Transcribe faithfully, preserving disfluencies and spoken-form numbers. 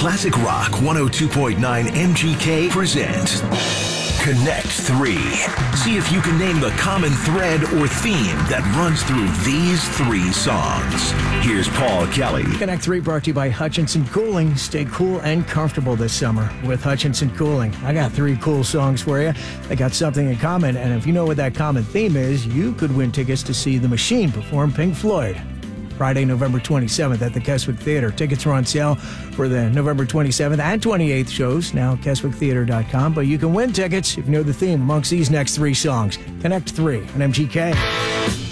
Classic Rock one oh two point nine M G K presents Connect three. See if you can name the common thread or theme that runs through these three songs. Here's Paul Kelly. Connect three brought to you by Hutchinson Cooling. Stay cool and comfortable this summer with Hutchinson Cooling. I got three cool songs for you. They got something in common, and if you know what that common theme is, you could win tickets to see The Machine perform Pink Floyd. Friday, November twenty-seventh at the Keswick Theater. Tickets are on sale for the November twenty-seventh and twenty-eighth shows, now keswick theater dot com. But you can win tickets if you know the theme amongst these next three songs. Connect three on M G K.